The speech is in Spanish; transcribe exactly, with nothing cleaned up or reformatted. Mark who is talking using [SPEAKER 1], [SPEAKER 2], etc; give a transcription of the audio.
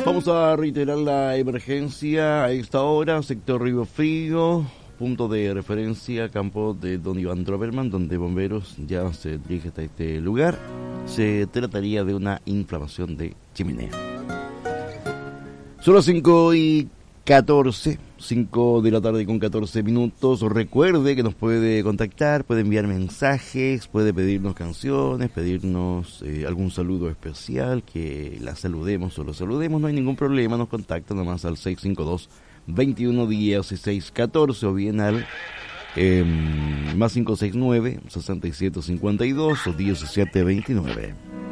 [SPEAKER 1] Vamos a reiterar la emergencia a esta hora, sector Río Frío, punto de referencia, campo de Don Iván Droberman, donde bomberos ya se dirigen hasta este lugar. Se trataría de una inflamación de chimenea. Son las cinco y catorce, cinco de la tarde con catorce minutos. Recuerde que nos puede contactar, puede enviar mensajes, puede pedirnos canciones, pedirnos eh, algún saludo especial, que la saludemos o lo saludemos, no hay ningún problema. Nos contacta nomás al seis cinco dos, veintiuno dieciséis catorce o bien al eh, más cinco seis nueve, sesenta y siete cincuenta y dos o diecisiete veintinueve.